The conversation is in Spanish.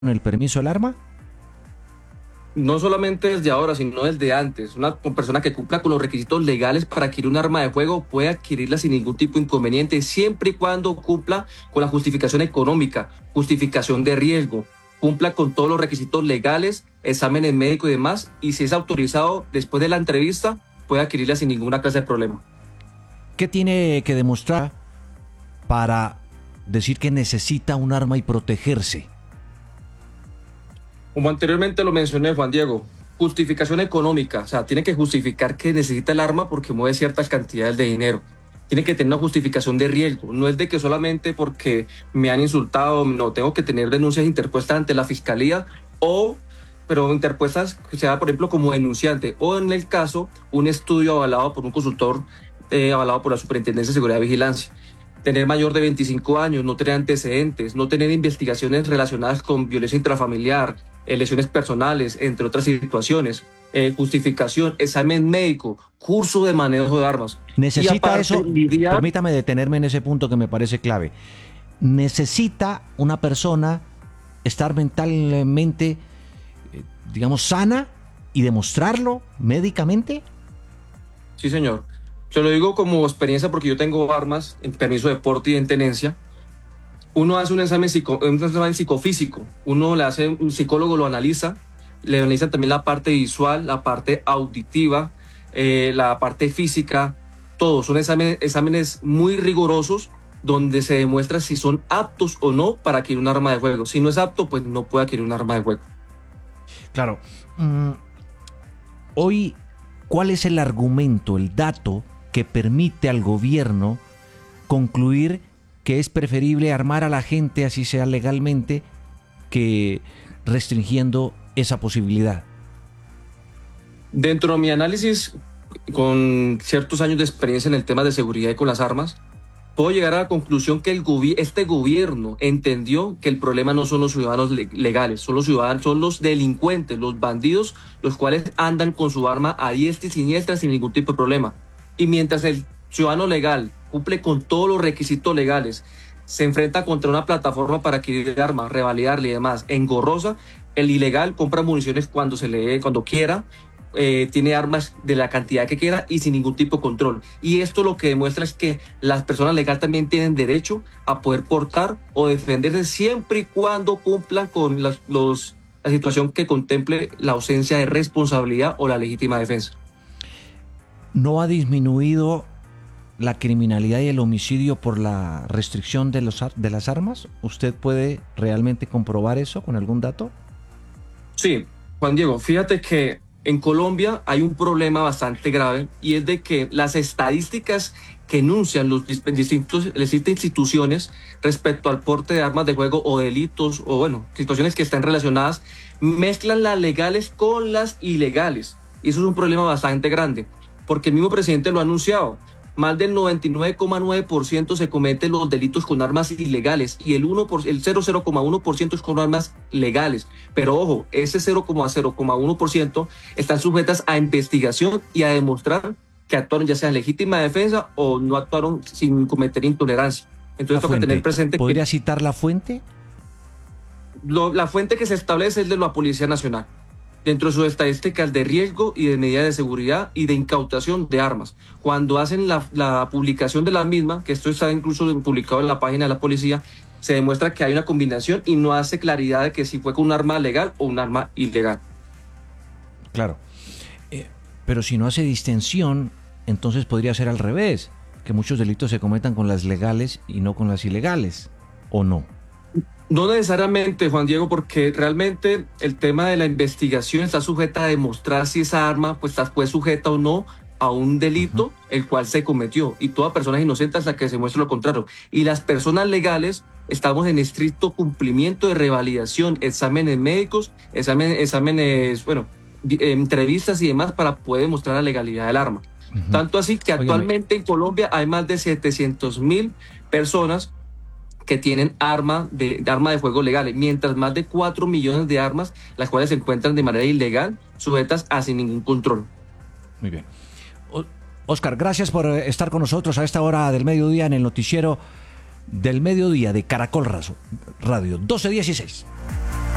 el permiso del arma? No solamente desde ahora, sino desde antes. Una persona que cumpla con los requisitos legales para adquirir un arma de fuego puede adquirirla sin ningún tipo de inconveniente, siempre y cuando cumpla con la justificación económica, justificación de riesgo, cumpla con todos los requisitos legales, exámenes médicos y demás, y si es autorizado después de la entrevista, puede adquirirla sin ninguna clase de problema. ¿Qué tiene que demostrar para decir que necesita un arma y protegerse? Como anteriormente lo mencioné, Juan Diego, justificación económica, o sea, tiene que justificar que necesita el arma porque mueve ciertas cantidades de dinero. Tiene que tener una justificación de riesgo, no es de que solamente porque me han insultado, no, tengo que tener denuncias interpuestas ante la fiscalía pero interpuestas que sea, por ejemplo, como denunciante, o en el caso, un estudio avalado por un consultor, avalado por la Superintendencia de Seguridad y Vigilancia. Tener mayor de 25 años, no tener antecedentes, no tener investigaciones relacionadas con violencia intrafamiliar, lesiones personales, entre otras situaciones, justificación, examen médico, curso de manejo de armas. Necesita aparte, eso, permítame detenerme en ese punto que me parece clave. ¿Necesita una persona estar mentalmente, digamos, sana y demostrarlo médicamente? Sí, señor. Se lo digo como experiencia porque yo tengo armas en permiso de porte y en tenencia. Uno hace un examen psicofísico, uno le hace, un psicólogo lo analiza, le analiza también la parte visual, la parte auditiva, la parte física, todos son exámenes muy rigurosos donde se demuestra si son aptos o no para adquirir un arma de fuego. Si no es apto, pues no puede adquirir un arma de fuego. Claro. Hoy, ¿cuál es el argumento, el dato que permite al gobierno concluir que es preferible armar a la gente, así sea legalmente, que restringiendo esa posibilidad? Dentro de mi análisis, con ciertos años de experiencia en el tema de seguridad y con las armas, puedo llegar a la conclusión que este gobierno entendió que el problema no son los ciudadanos legales, son los ciudadanos, son los delincuentes, los bandidos, los cuales andan con su arma a diestra y siniestra sin ningún tipo de problema. Y mientras el ciudadano legal cumple con todos los requisitos legales, se enfrenta contra una plataforma para adquirir armas, revalidarle y demás, engorrosa, el ilegal compra municiones cuando quiera, tiene armas de la cantidad que quiera y sin ningún tipo de control. Y esto lo que demuestra es que las personas legales también tienen derecho a poder portar o defenderse siempre y cuando cumplan con la situación que contemple la ausencia de responsabilidad o la legítima defensa. ¿No ha disminuido la criminalidad y el homicidio por la restricción de las armas? ¿Usted puede realmente comprobar eso con algún dato? Sí, Juan Diego, fíjate que en Colombia hay un problema bastante grave y es de que las estadísticas que enuncian las distintas instituciones respecto al porte de armas de fuego o delitos o situaciones que están relacionadas, mezclan las legales con las ilegales. Y eso es un problema bastante grande, porque el mismo presidente lo ha anunciado. Más del 99,9% se cometen los delitos con armas ilegales y el 0,1% es con armas legales. Pero ojo, ese 0,1% están sujetas a investigación y a demostrar que actuaron ya sea en legítima defensa o no actuaron sin cometer intolerancia. Entonces toca tener presente. ¿Podría citar la fuente? La fuente que se establece es de la Policía Nacional, dentro de sus estadísticas de riesgo y de medidas de seguridad y de incautación de armas. Cuando hacen la publicación de la misma, que esto está incluso publicado en la página de la policía, se demuestra que hay una combinación y no hace claridad de que si fue con un arma legal o un arma ilegal. Claro, pero si no hace distinción, entonces podría ser al revés, que muchos delitos se cometan con las legales y no con las ilegales, ¿o no? No necesariamente, Juan Diego, porque realmente el tema de la investigación está sujeta a demostrar si esa arma fue sujeta o no a un delito el cual se cometió, y toda persona es inocente hasta que se muestre lo contrario. Y las personas legales estamos en estricto cumplimiento de revalidación, exámenes médicos, entrevistas y demás para poder demostrar la legalidad del arma. Tanto así que actualmente en Colombia hay más de 700.000 personas que tienen arma de fuego legales, mientras más de 4 millones de armas, las cuales se encuentran de manera ilegal, sujetas a sin ningún control. Muy bien. Oscar, gracias por estar con nosotros a esta hora del mediodía en el noticiero del mediodía de Caracol Radio 12:16.